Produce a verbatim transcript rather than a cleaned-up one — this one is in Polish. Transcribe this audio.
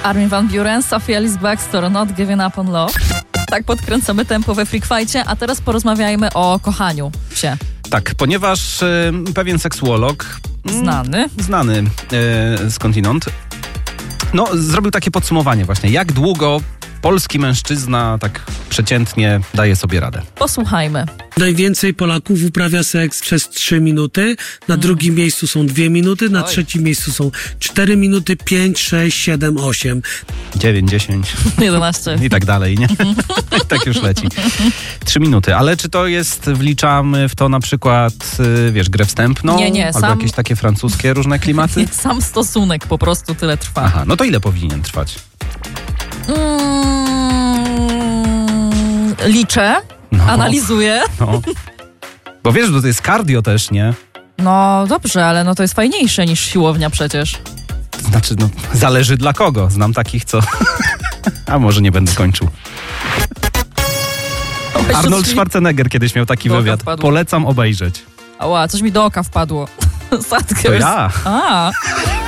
Armin van Buuren, Sophie Ellis Bextor, Not Giving Up on Love. Tak podkręcamy tempo we Freak Fight'cie, a teraz porozmawiajmy o kochaniu się. Tak, ponieważ y, pewien seksuolog... Znany. Y, znany y, skądinąd. No, zrobił takie podsumowanie właśnie, jak długo polski mężczyzna tak przeciętnie daje sobie radę. Posłuchajmy. Najwięcej Polaków uprawia seks przez trzy minuty, na Mm. drugim miejscu są dwie minuty, na Oj. trzecim miejscu są cztery minuty, pięć, sześć, siedem, osiem. dziewięć, dziesięć jedenaście. i tak dalej, nie? I tak już leci. Trzy minuty, ale czy to jest, wliczamy w to na przykład, y, wiesz, grę wstępną? Nie, nie, Albo sam- jakieś takie francuskie różne klimaty? Sam stosunek po prostu tyle trwa. Aha, no to ile powinien trwać? Mm, liczę, No. analizuję. No. Bo wiesz, że to jest cardio też, nie? No dobrze, ale no to jest fajniejsze niż siłownia przecież. To znaczy, no, zależy dla kogo. Znam takich, co... A może nie będę kończył. Arnold Schwarzenegger kiedyś miał taki Do oka wywiad. wpadło. Polecam obejrzeć. Ała, coś mi do oka wpadło. Sadkę. To ja. A.